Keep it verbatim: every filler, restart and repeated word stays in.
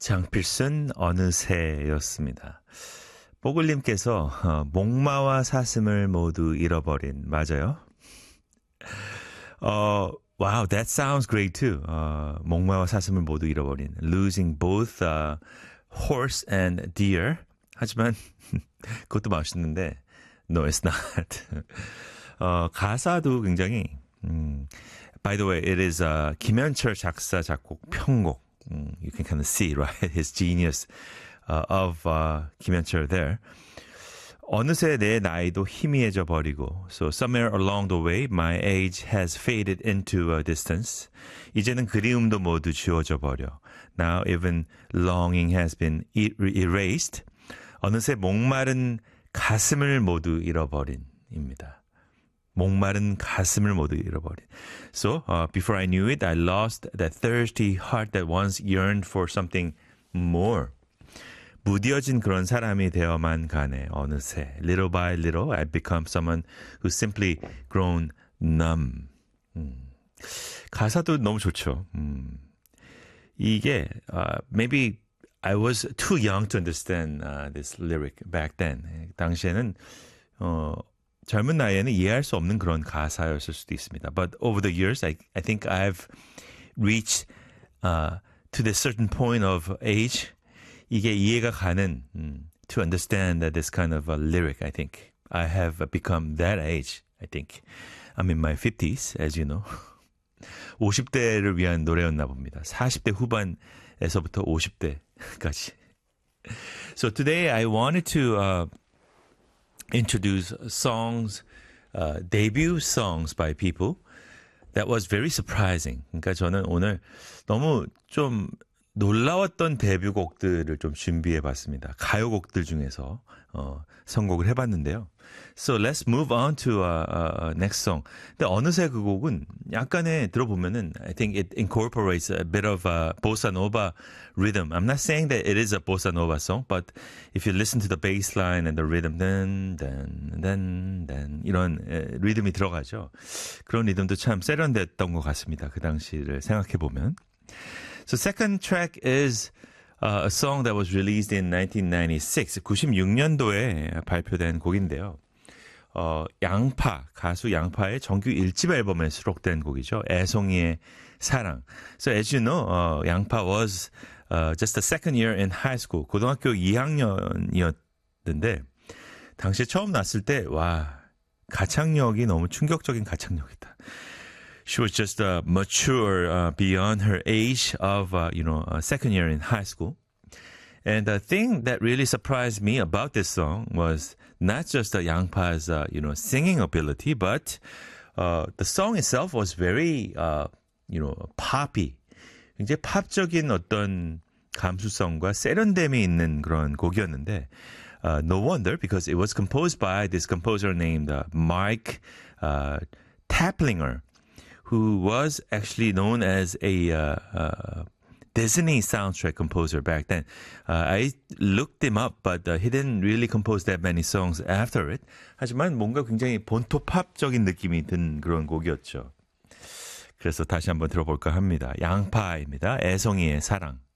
장필순 어느새였습니다. 뽀글님께서 어, 목마와 사슴을 모두 잃어버린 맞아요? 어, wow, that sounds great too. 어, 목마와 사슴을 모두 잃어버린 losing both uh, horse and deer. 하지만 그것도 맛있는데 no, it's not. 어, 가사도 굉장히 음, by the way, it is uh, 김현철 작사 작곡 편곡. Mm, you can kind of see, right, his genius uh, of uh, 김현철 there. 어느새 내 나이도 희미해져 버리고 So somewhere along the way my age has faded into a distance. 이제는 그리움도 모두 지워져 버려. Now even longing has been erased. 어느새 목마른 가슴을 모두 잃어버린입니다. 목마른 가슴을 모두 잃어버린. So, uh, before I knew it, I lost that thirsty heart that once yearned for something more. 무뎌진 그런 사람이 되어만 가네, 어느새. Little by little, I've become someone who's simply grown numb. 음. 가사도 너무 좋죠. 음. 이게, uh, maybe I was too young to understand uh, this lyric back then. 당시에는, 어, 젊은 나이에는 이해할 수 없는 그런 가사였을 수도 있습니다. But over the years, I, I think I've reached uh, to this certain point of age. 이게 이해가 가는, um, to understand that this kind of a lyric, I think. I have become that age, I think. I'm in my fifties, as you know. 오십 대를 위한 노래였나 봅니다. 사십 대 후반에서부터 오십 대까지. So today I wanted to... Uh, introduce songs, uh, debut songs by people. That was very surprising. 그러니까 저는 오늘 너무 좀 놀라웠던 데뷔곡들을 좀 준비해봤습니다. 가요곡들 중에서 어, 선곡을 해봤는데요. So let's move on to uh, uh, next song. 근데 어느새 그 곡은 약간의 들어보면은 I think it incorporates a bit of a bossa nova rhythm. I'm not saying that it is a bossa nova song, but if you listen to the bass line and the rhythm, then, then, then, then 이런 에, 리듬이 들어가죠. 그런 리듬도 참 세련됐던 것 같습니다. 그 당시를 생각해보면. So second track is uh, a song that was released in nineteen ninety-six. 구십육 년도에 발표된 곡인데요. 어, 양파, 가수 양파의 정규 일 집 앨범에 수록된 곡이죠. 애송이의 사랑. So as you know, uh, 양파 was uh, just the second year in high school. 고등학교 이 학년이었는데 당시에 처음 났을 때 와, 가창력이 너무 충격적인 가창력이다. She was just uh, mature uh, beyond her age of, uh, you know, uh, second year in high school. And the thing that really surprised me about this song was not just the 양파's, uh, you know, singing ability, but uh, the song itself was very, uh, you know, poppy. 굉장히 팝적인 어떤 감수성과 세련됨이 있는 그런 곡이었는데, uh, no wonder because it was composed by this composer named uh, Mike uh, Taplinger, who was actually known as a uh, uh, Disney soundtrack composer back then. Uh, I looked him up, but uh, he didn't really compose that many songs after it. 하지만 뭔가 굉장히 본토 팝적인 느낌이 든 그런 곡이었죠. 그래서 다시 한번 들어볼까 합니다. 양파입니다. 애송이의 사랑.